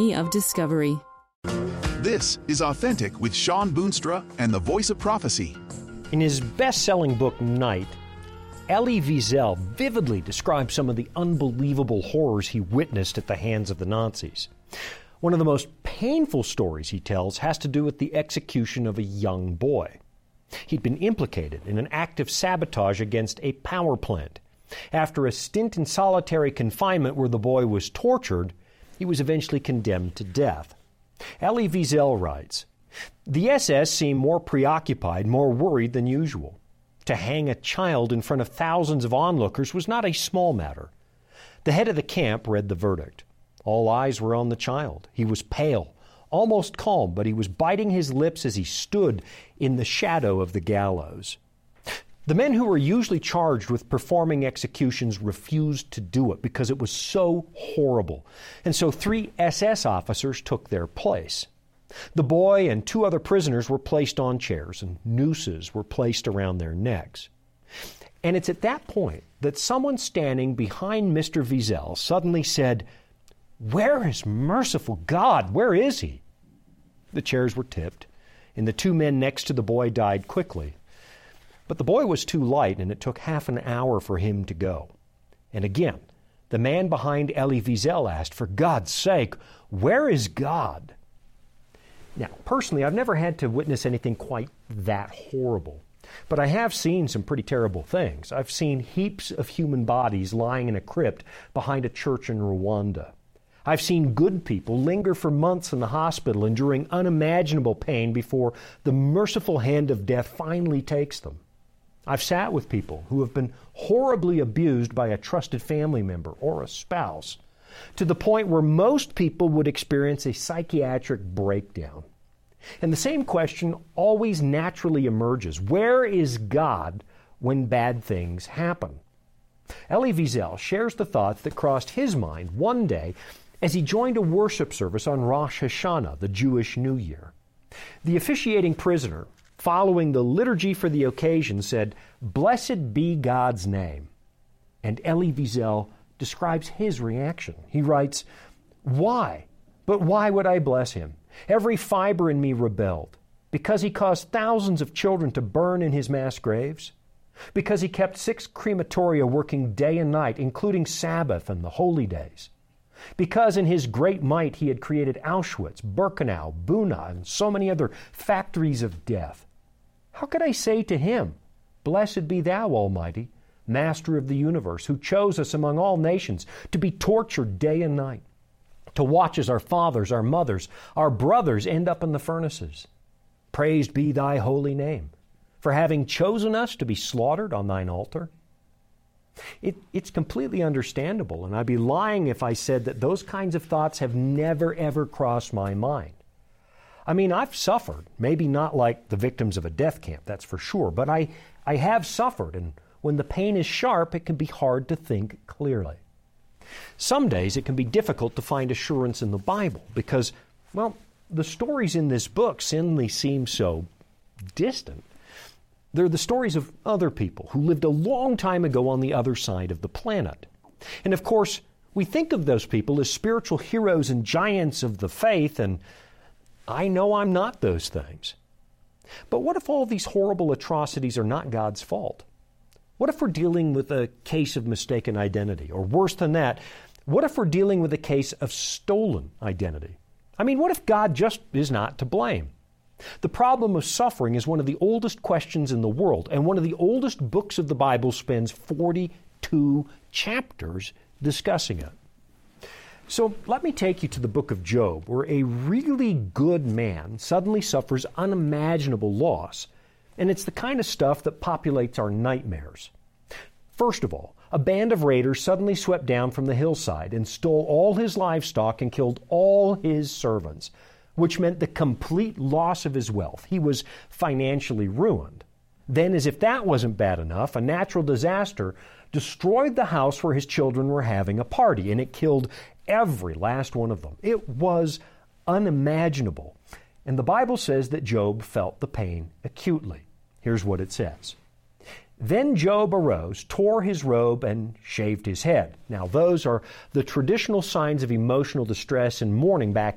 journey of discovery. This is Authentic with Sean Boonstra and the Voice of Prophecy. In his best-selling book, Night, Elie Wiesel vividly describes some of the unbelievable horrors he witnessed at the hands of the Nazis. One of the most painful stories he tells has to do with the execution of a young boy. He'd been implicated in an act of sabotage against a power plant. After a stint in solitary confinement where the boy was tortured, he was eventually condemned to death. Elie Wiesel writes, "The SS seemed more preoccupied, more worried than usual. To hang a child in front of thousands of onlookers was not a small matter. The head of the camp read the verdict. All eyes were on the child. He was pale, almost calm, but he was biting his lips as he stood in the shadow of the gallows. The men who were usually charged with performing executions refused to do it because it was so horrible, and so 3 SS officers took their place. The boy and 2 other prisoners were placed on chairs, and nooses were placed around their necks. And it's at that point that someone standing behind Mr. Wiesel suddenly said, 'Where is merciful God? Where is he?' The chairs were tipped, and the 2 men next to the boy died quickly. But the boy was too light, and it took half an hour for him to go. And again, the man behind Elie Wiesel asked, 'For God's sake, where is God?' Now, personally, I've never had to witness anything quite that horrible. But I have seen some pretty terrible things. I've seen heaps of human bodies lying in a crypt behind a church in Rwanda. I've seen good people linger for months in the hospital enduring unimaginable pain before the merciful hand of death finally takes them. I've sat with people who have been horribly abused by a trusted family member or a spouse, to the point where most people would experience a psychiatric breakdown. And the same question always naturally emerges: where is God when bad things happen? Elie Wiesel shares the thoughts that crossed his mind one day as he joined a worship service on Rosh Hashanah, the Jewish New Year. The officiating prisoner, following the liturgy for the occasion, said, "Blessed be God's name." And Elie Wiesel describes his reaction. He writes, "Why? But why would I bless him? Every fiber in me rebelled. Because he caused thousands of children to burn in his mass graves? Because he kept 6 crematoria working day and night, including Sabbath and the holy days? Because in his great might he had created Auschwitz, Birkenau, Buna, and so many other factories of death? How could I say to him, 'Blessed be thou, Almighty, Master of the universe, who chose us among all nations to be tortured day and night, to watch as our fathers, our mothers, our brothers end up in the furnaces? Praised be thy holy name, for having chosen us to be slaughtered on thine altar?'" It's completely understandable, and I'd be lying if I said that those kinds of thoughts have never, ever crossed my mind. I mean, I've suffered, maybe not like the victims of a death camp, that's for sure, but I have suffered, and when the pain is sharp, it can be hard to think clearly. Some days it can be difficult to find assurance in the Bible because, well, the stories in this book suddenly seem so distant. They're the stories of other people who lived a long time ago on the other side of the planet. And of course, we think of those people as spiritual heroes and giants of the faith, and I know I'm not those things. But what if all these horrible atrocities are not God's fault? What if we're dealing with a case of mistaken identity? Or worse than that, what if we're dealing with a case of stolen identity? I mean, what if God just is not to blame? The problem of suffering is one of the oldest questions in the world, and one of the oldest books of the Bible spends 42 chapters discussing it. So let me take you to the book of Job, where a really good man suddenly suffers unimaginable loss, and it's the kind of stuff that populates our nightmares. First of all, a band of raiders suddenly swept down from the hillside and stole all his livestock and killed all his servants, which meant the complete loss of his wealth. He was financially ruined. Then, as if that wasn't bad enough, a natural disaster destroyed the house where his children were having a party, and it killed every last one of them. It was unimaginable. And the Bible says that Job felt the pain acutely. Here's what it says. Then Job arose, tore his robe, and shaved his head. Now, those are the traditional signs of emotional distress and mourning back